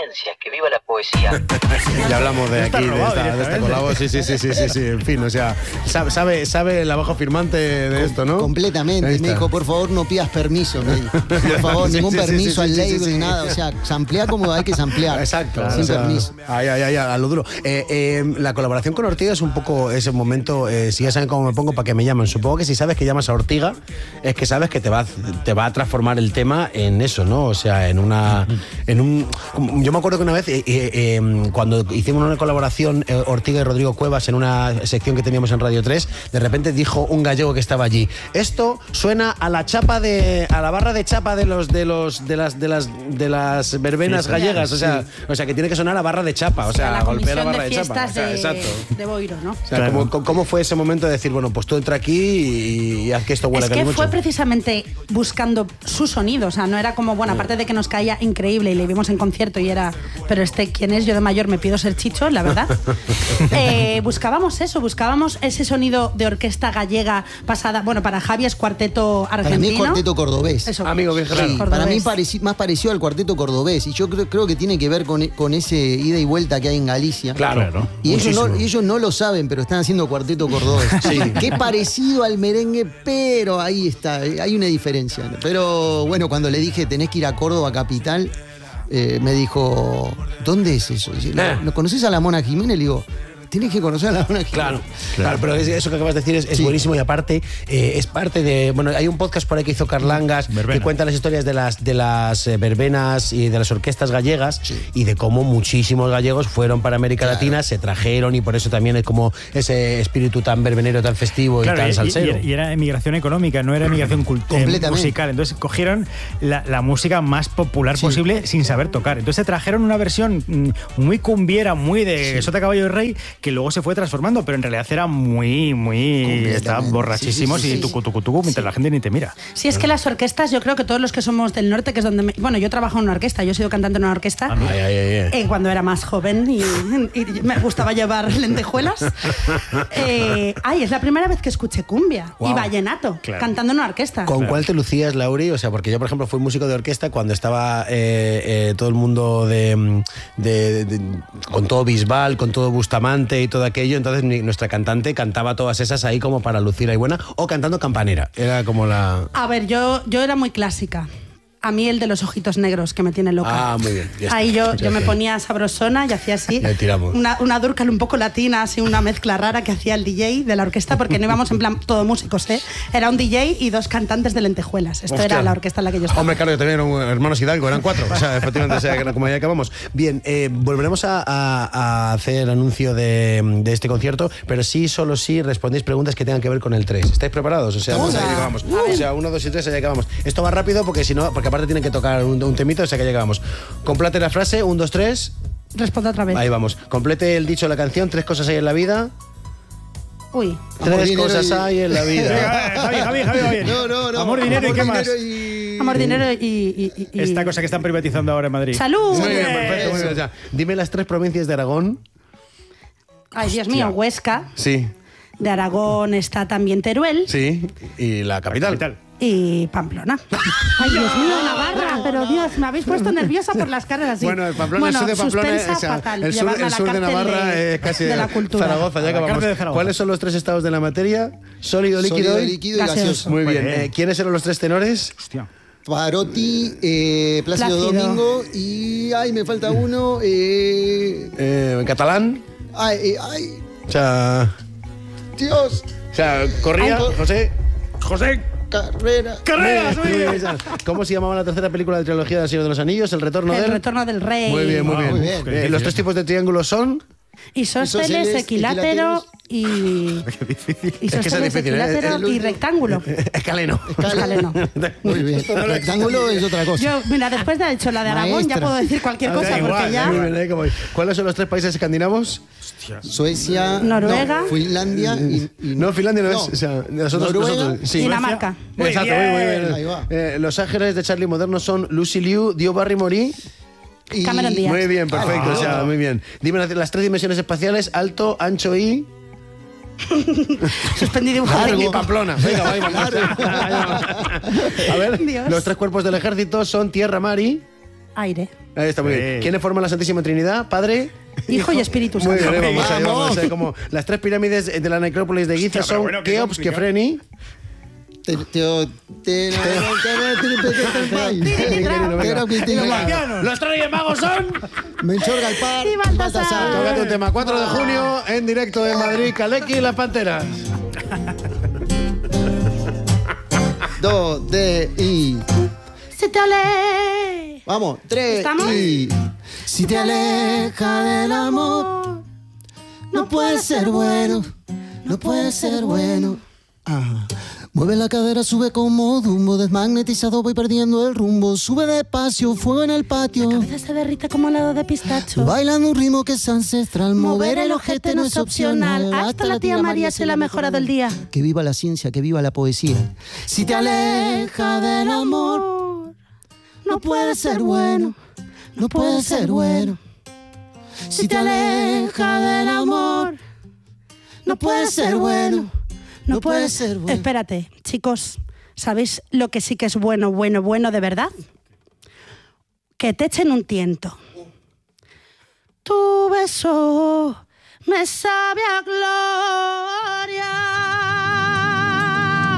Valencia, que viva la poesía. Ya hablamos de aquí, de esta colabo. Sí. En fin, o sea, sabe el abajo firmante de esto, ¿no? Completamente. Me dijo, por favor, no pidas permiso. Me dijo. Por favor, ningún permiso al label, nada. O sea, samplea como hay que samplear. Exacto. Sin permiso. A lo duro. La colaboración con Ortiga es un poco ese momento, si ya saben cómo me pongo, para que me llamen. Supongo que si sabes que llamas a Ortiga, es que sabes que te va a transformar el tema en eso, ¿no? O sea, yo me acuerdo que una vez, cuando hicimos una colaboración, Ortiga y Rodrigo Cuevas, en una sección que teníamos en Radio 3, de repente dijo un gallego que estaba allí: esto suena a la barra de chapa de las verbenas gallegas, o sea que tiene que sonar a barra de chapa, o sea, golpea la barra de chapa. Exacto. De Boiro, ¿no? O sea, ¿cómo fue ese momento de decir, bueno, pues tú entra aquí y haz que esto huela a calimocho? Fue precisamente buscando su sonido, o sea, no era como, bueno, aparte de que nos caía increíble y le vimos en concierto y era, pero ¿quién es? Yo de mayor me pido ser Chicho, la verdad. Buscábamos ese sonido de orquesta gallega pasada, bueno, para Javi es cuarteto argentino. Para mí es cuarteto cordobés. Eso, amigo, bien claro. Sí, para mí más parecido al cuarteto cordobés, y yo creo que tiene que ver con ese ida y vuelta que hay en Galicia. Claro. Y ellos no lo saben, pero están haciendo cuarteto cordobés. Sí. Que es parecido al merengue, pero ahí está, hay una diferencia. Pero bueno, cuando le dije tenés que ir a Córdoba capital, me dijo, ¿dónde es eso? ¿Lo conoces a la Mona Jiménez? Le digo, tienes que conocer a la Mona Jiménez. Claro, pero eso que acabas de decir es buenísimo, y aparte es parte de... Bueno, hay un podcast por ahí que hizo Carlangas que cuenta las historias de las verbenas y de las orquestas gallegas, y de cómo muchísimos gallegos fueron para América Latina, se trajeron, y por eso también es como ese espíritu tan verbenero, tan festivo y tan salsero. Y era emigración económica, no era emigración musical. Entonces cogieron la música más popular posible sin saber tocar. Entonces trajeron una versión muy cumbiera, muy de Sota, Caballo y Rey, que luego se fue transformando, pero en realidad era muy estaban borrachísimos y tucu, mientras la gente ni te mira. Sí, es que las orquestas, yo creo que todos los que somos del norte, que es donde... Bueno, yo trabajo en una orquesta, yo he sido cantante en una orquesta cuando era más joven y me gustaba llevar lentejuelas. Es la primera vez que escuché cumbia y vallenato cantando en una orquesta. ¿Con cuál te lucías, Lauri? O sea, porque yo, por ejemplo, fui músico de orquesta cuando estaba todo el mundo con todo Bisbal, con todo Bustamante y todo aquello, entonces nuestra cantante cantaba todas esas ahí como para lucir ahí buena, o cantando campanera, era como la... A ver, yo era muy clásica. A mí el de los ojitos negros, que me tiene loca. Muy bien. Ahí yo me ponía sabrosona y hacía así. Le tiramos. Una Durcal un poco latina, así una mezcla rara que hacía el DJ de la orquesta, porque no íbamos en plan todo músicos, ¿eh? Era un DJ y dos cantantes de lentejuelas. Esto era la orquesta en la que yo estaba. Hombre, claro, yo también eran hermanos Hidalgo, eran 4. O sea, efectivamente, como ya acabamos. Bien, volveremos a hacer el anuncio de este concierto, pero solo si respondéis preguntas que tengan que ver con el 3. ¿Estáis preparados? O sea, allá acabamos. O sea, 1, 2 y 3, allá acabamos. Esto va rápido porque si no, aparte tienen que tocar un temito, o sea que llegamos. Complete la frase, 1, 2, 3. Responde otra vez. Ahí vamos. Complete el dicho de la canción, 3 cosas hay en la vida. Uy. 3 cosas hay en la vida. Javi, va bien. No. Amor, dinero y qué más. Amor, dinero y... Esta cosa que están privatizando ahora en Madrid. ¡Salud! Muy bien, perfecto. Muy bien, ya. Dime las 3 provincias de Aragón. Ay, Dios mío, Huesca. Sí. De Aragón está también Teruel. Sí. Y la capital. Y Pamplona. Ay, Dios mío, Navarra. Pero Dios, me habéis puesto nerviosa por las caras así. Bueno, el sur de Pamplona fatal. el sur de Navarra es casi de la cultura. Zaragoza, ya acabamos. ¿Cuáles son los 3 estados de la materia? Sólido, líquido y gaseoso. Muy bien. ¿Quiénes eran los 3 tenores? Hostia. Pavarotti, Plácido Domingo y... Ay, me falta uno. ¿En catalán? Ay. O sea... Dios. O sea, Corría, José... Carreras, muy bien. ¿Cómo se llamaba la tercera película de trilogía del Señor de los Anillos? El retorno del rey. Muy bien. Muy bien. Los 3 tipos de triángulos son... Isósceles, equilátero y... Qué difícil. Isósceles, equilátero y rectángulo. Escaleno. Muy bien. Rectángulo es otra cosa. Yo, mira, después de haber hecho la de Aragón, ya puedo decir cualquier cosa, porque ya... Muy bien, ¿cuáles son los 3 países escandinavos? Suecia, Noruega, Finlandia y no, Finlandia no es. O sea, Noruega, sí. Dinamarca. Exacto, muy bien. Ahí va. Los ángeles de Charlie modernos son Lucy Liu, Dio Barrymore y Cameron Díaz. Muy bien, perfecto. O sea, muy bien. Dime las 3 dimensiones espaciales: alto, ancho y... Suspendí dibujado. Y Pamplona. Venga, va. A ver, Dios. Los 3 cuerpos del ejército son tierra, mar y... Aire. Ahí está muy bien. ¿Quiénes forman la Santísima Trinidad? Padre, Hijo y Espíritu Santo. Muy bien, vamos a ver cómo las 3 pirámides de la necrópolis de Giza son Keops, Kefreni. Los Reyes Magos son Melchor, Gaspar y Baltasar. Tócate un tema. 4 de junio en directo en Madrid, Kaleki y las Panteras. Do, de, y. Se te ale. Vamos, 3 ¿Estamos? y. Si te aleja del amor, no puede ser bueno, no puede ser bueno. Ah. Mueve la cadera, sube como Dumbo, desmagnetizado voy perdiendo el rumbo. Sube despacio, fuego en el patio. La cabeza se derrite como helado de pistacho. Bailando un ritmo que es ancestral. Mover el ojete no es opcional. Hasta la tía María se la mejora del día. Que viva la ciencia, que viva la poesía. Si te aleja del amor, no puede ser bueno, no puede ser bueno. Si te aleja del amor, no puede ser bueno. No puede ser bueno. Espérate, chicos, ¿sabéis lo que sí que es bueno, bueno, bueno de verdad? Que te echen un tiento. Tu beso me sabe a gloria.